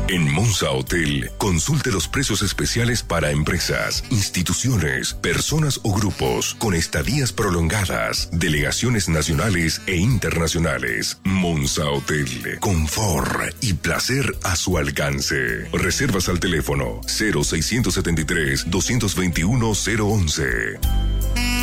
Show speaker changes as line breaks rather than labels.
En Monza Hotel, consulte los precios especiales para empresas, instituciones, personas o grupos, con estadías prolongadas, delegaciones nacionales e internacionales. Monza Hotel, confort y placer a su alcance. Reservas al teléfono 0673-221-011.